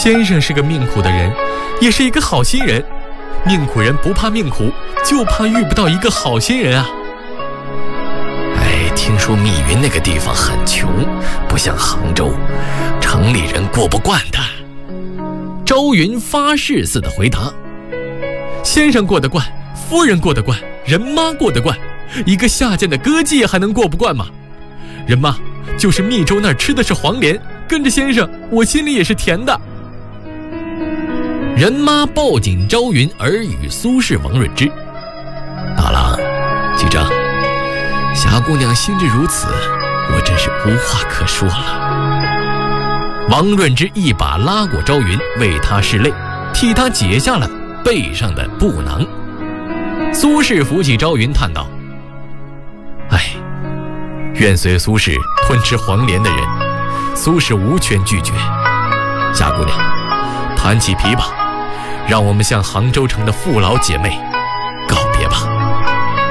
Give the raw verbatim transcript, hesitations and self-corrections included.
先生是个命苦的人，也是一个好心人。命苦人不怕命苦，就怕遇不到一个好心人啊。 哎，听说密云那个地方很穷，不像杭州，城里人过不惯的。 周云发誓似的回答：先生过得惯，夫人过得惯，人妈过得惯，一个下贱的歌妓还能过不惯吗？人妈，就是密州那儿吃的是黄连，跟着先生我心里也是甜的。 人妈抱紧朝云，耳语苏轼、王润之：大郎、记着，霞姑娘心之如此，我真是无话可说了。 王润之一把拉过朝云，为他拭泪，替他解下了背上的布囊。苏轼扶起朝云，叹道：哎，愿随苏轼吞吃黄连的人，苏轼无权拒绝。霞姑娘，弹起琵琶，让我们向杭州城的父老姐妹